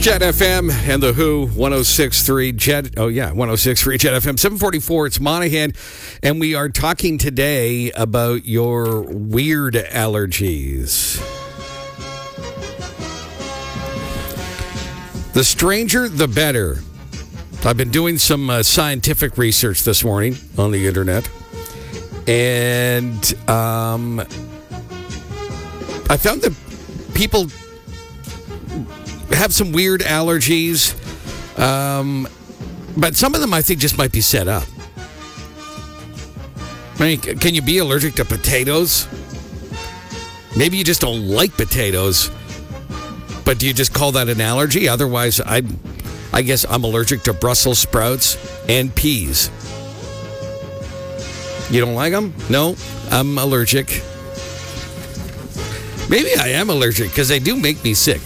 Jet FM and The Who, 106.3 Jet. Oh, yeah, 106.3 Jet FM. 744, it's Monahan. And we are talking today about your weird allergies. The stranger, the better. I've been doing some scientific research this morning on the internet. And I found that people have some weird allergies, but some of them I think just might be set up. I mean, can you be allergic to potatoes? Maybe you just don't like potatoes, but do you just call that an allergy? Otherwise, I guess I'm allergic to Brussels sprouts and peas. You don't like them? No, I'm allergic. Maybe I am allergic because they do make me sick.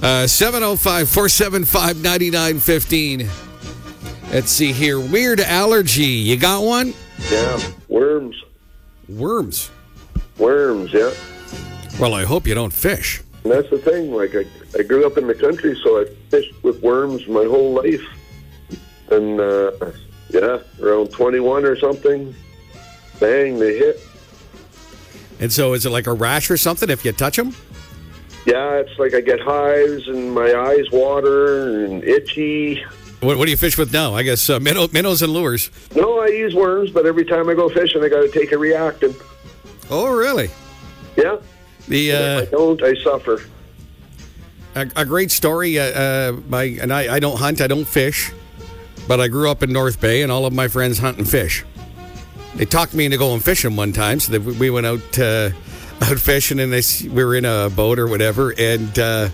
705-475-9915. Let's see here. Weird allergy. You got one? Yeah, worms. Worms? Worms, yeah. Well, I hope you don't fish. And that's the thing. Like, I grew up in the country, so I fished with worms my whole life. And, around 21 or something, bang, they hit. And so is it like a rash or something if you touch them? Yeah, it's like I get hives and my eyes water and itchy. What do you fish with now? I guess minnows and lures. No, I use worms, but every time I go fishing, I got to take a reactant. Oh, really? Yeah. If I don't, I suffer. A great story. I don't hunt, I don't fish, but I grew up in North Bay, and all of my friends hunt and fish. They talked me into going fishing one time, so we went out fishing, and we were in a boat or whatever, and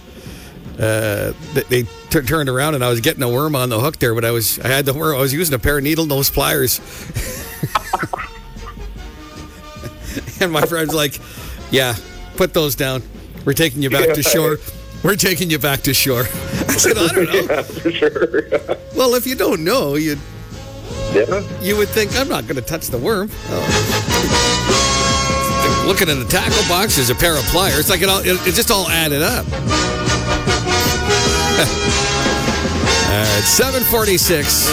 they turned around, and I was getting a worm on the hook there, but I had the worm. I was using a pair of needle nose pliers, and my friend's like, "Yeah, put those down. We're taking you back to shore. We're taking you back to shore." I said, "I don't know." Yeah, for sure. Well, if you don't know, you would think, I'm not going to touch the worm. Oh. Looking at the tackle box, there's a pair of pliers. Like it just all added up. It's 7:46.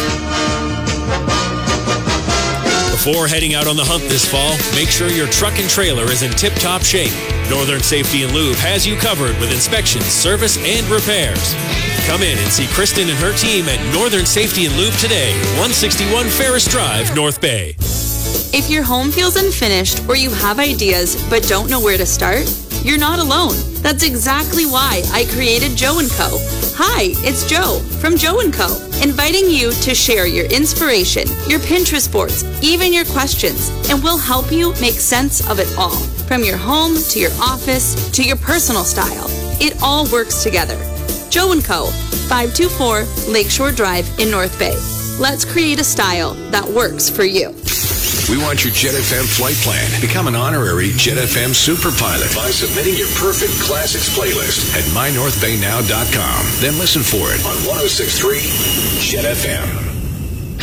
Before heading out on the hunt this fall, make sure your truck and trailer is in tip-top shape. Northern Safety and Lube has you covered with inspections, service, and repairs. Come in and see Kristen and her team at Northern Safety and Lube today, 161 Ferris Drive, North Bay. If your home feels unfinished or you have ideas but don't know where to start, you're not alone. That's exactly why I created Joe & Co. Hi, it's Joe from Joe & Co. Inviting you to share your inspiration, your Pinterest boards, even your questions, and we'll help you make sense of it all. From your home to your office to your personal style, it all works together. Joe & Co., 524 Lakeshore Drive in North Bay. Let's create a style that works for you. We want your Jet FM flight plan. Become an honorary Jet FM super pilot by submitting your perfect classics playlist at mynorthbaynow.com. Then listen for it on 106.3 Jet FM.